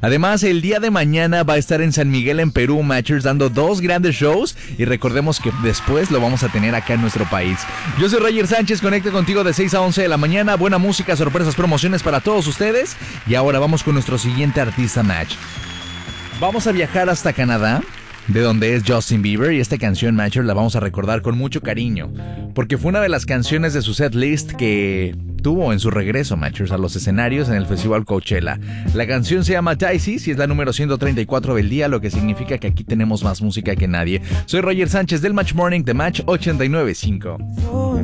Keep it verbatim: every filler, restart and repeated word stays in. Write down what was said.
Además, el día de mañana va a estar en San Miguel, en Perú, Matchers, dando dos grandes shows. Y recordemos que después lo vamos a tener acá en nuestro país. Yo soy Roger Sánchez, conecto contigo de seis a once de la mañana. Buena música, sorpresas, promociones para todos ustedes. Y ahora vamos con nuestro siguiente artista, Match. Vamos a viajar hasta Canadá, de donde es Justin Bieber, y esta canción, Matcher, la vamos a recordar con mucho cariño, porque fue una de las canciones de su set list que tuvo en su regreso, Matchers, a los escenarios en el Festival Coachella. La canción se llama Pisces y es la número ciento treinta y cuatro del día, lo que significa que aquí tenemos más música que nadie. Soy Roger Sánchez del Match Morning de Match ochenta y nueve punto cinco.